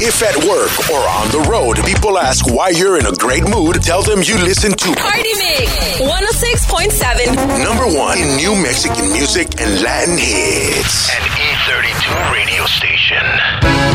If at work or on the road, people ask why you're in a great mood, tell them you listen to Party Mix 106.7. number one in New Mexican music and Latin hits. An E32 radio station.